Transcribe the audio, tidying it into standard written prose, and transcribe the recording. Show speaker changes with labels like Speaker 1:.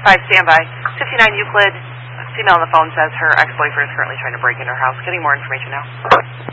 Speaker 1: 5, standby. 59 Euclid. Female on the phone says her ex-boyfriend is currently trying to break into her house. Getting more information now.